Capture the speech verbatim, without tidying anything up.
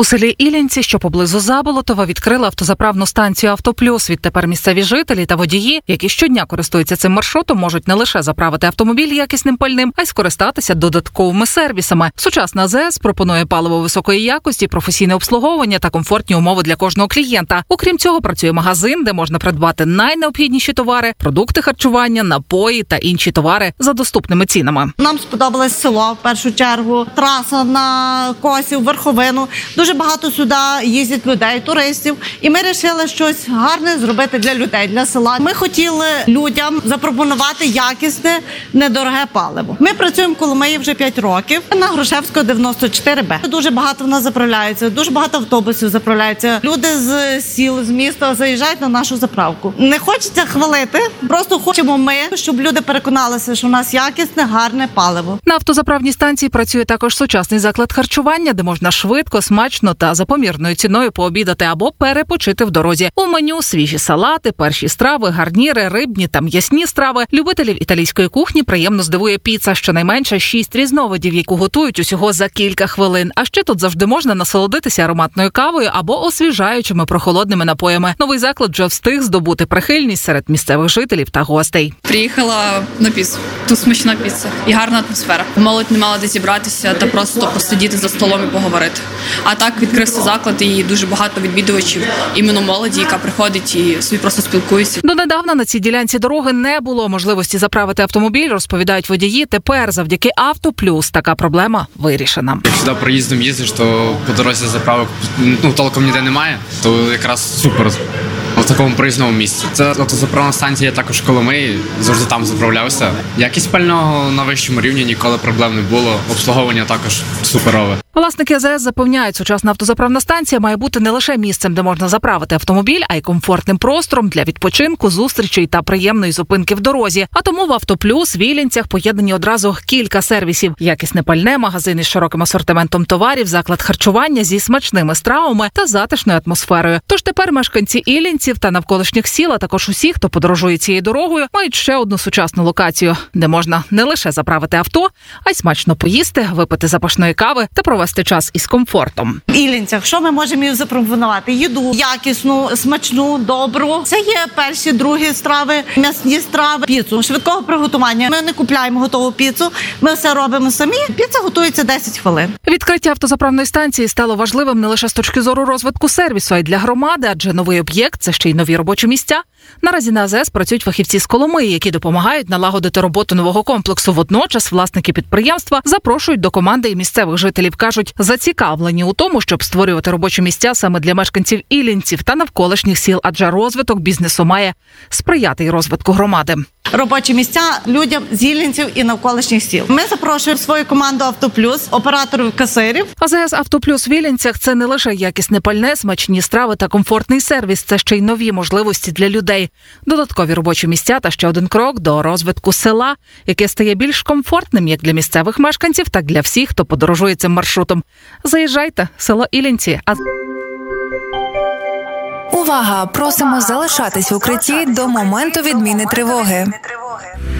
У селі Іллінці, що поблизу Заболотова, відкрили автозаправну станцію «Автоплюс». Відтепер місцеві жителі та водії, які щодня користуються цим маршрутом, можуть не лише заправити автомобіль якісним пальним, а й скористатися додатковими сервісами. Сучасна АЗС пропонує паливо високої якості, професійне обслуговування та комфортні умови для кожного клієнта. Окрім цього, працює магазин, де можна придбати найнеобхідніші товари, продукти харчування, напої та інші товари за доступними цінами. Нам сподобалось село, в першу чергу, траса на Косів, Верховину. Дуже багато сюди їздять людей, туристів. І ми вирішили щось гарне зробити для людей, для села. Ми хотіли людям запропонувати якісне, недороге паливо. Ми працюємо в Коломиї вже п'ять років на Грушевського дев'яносто чотири Б. Дуже багато в нас заправляється, дуже багато автобусів заправляється. Люди з сіл, з міста заїжджають на нашу заправку. Не хочеться хвалити, просто хочемо ми, щоб люди переконалися, що у нас якісне, гарне паливо. На автозаправній станції працює також сучасний заклад харчування, де можна швидко, смачно та за помірною ціною пообідати або перепочити в дорозі. У меню свіжі салати, перші страви, гарніри, рибні та м'ясні страви. Любителів італійської кухні приємно здивує піца, щонайменше шість різновидів, яку готують усього за кілька хвилин. А ще тут завжди можна насолодитися ароматною кавою або освіжаючими прохолодними напоями. Новий заклад вже встиг здобути прихильність серед місцевих жителів та гостей. Приїхала на піцу. Тут смачна піца і гарна атмосфера. Молодь не мала де зібратися та просто посидіти за столом і поговорити. А так відкрився заклад і дуже багато відвідувачів, іменно молоді, яка приходить і собі просто спілкується. Донедавна на цій ділянці дороги не було можливості заправити автомобіль, розповідають водії. Тепер завдяки «Автоплюс» така проблема вирішена. Як сюди проїздом їздиш, то по дорозі заправок ну, толком ніде немає, то якраз супер. В такому проїзному місці. Це автозаправна станція, я також в Коломиї, завжди там заправлявся. Якість пального на вищому рівні, ніколи проблем не було. Обслуговування також суперове. Власники АЗС запевняють, сучасна автозаправна станція має бути не лише місцем, де можна заправити автомобіль, а й комфортним простором для відпочинку, зустрічей та приємної зупинки в дорозі. А тому в «Автоплюс» в Іллінцях поєднані одразу кілька сервісів: якісне пальне, магазин із широким асортиментом товарів, заклад харчування зі смачними стравами та затишною атмосферою. Тож тепер мешканці Іллінців та навколишніх сіл, а також усі, хто подорожує цією дорогою, мають ще одну сучасну локацію, де можна не лише заправити авто, а й смачно поїсти, випити запашної кави та провести час із комфортом. В Іллінцях що ми можемо їм запропонувати? Їду якісну, смачну, добру. Це є перші, другі страви, м'ясні страви, піцу швидкого приготування. Ми не купляємо готову піцу, ми все робимо самі. Піца готується десять хвилин. Відкриття автозаправної станції стало важливим не лише з точки зору розвитку сервісу, а й для громади, адже новий об'єкт – це ще й нові робочі місця. Наразі на АЗС працюють фахівці з Коломиї, які допомагають налагодити роботу нового комплексу. Водночас власники підприємства запрошують до команди і місцевих жителів. Кажуть, зацікавлені у тому, щоб створювати робочі місця саме для мешканців Іллінців та навколишніх сіл, адже розвиток бізнесу має сприяти й розвитку громади. Робочі місця людям з Іллінців і навколишніх сіл. Ми запрошуємо свою команду «Автоплюс», операторів касирів. АЗС «Автоплюс» в Іллінцях – це не лише якісне пальне, смачні страви та комфортний сервіс, це ще й нові можливості для людей. Додаткові робочі місця та ще один крок до розвитку села, яке стає більш комфортним як для місцевих мешканців, так і для всіх, хто подорожує цим маршрутом. Заїжджайте, село Іллінці. А... Увага! Просимо залишатись в укритті до моменту відміни тривоги.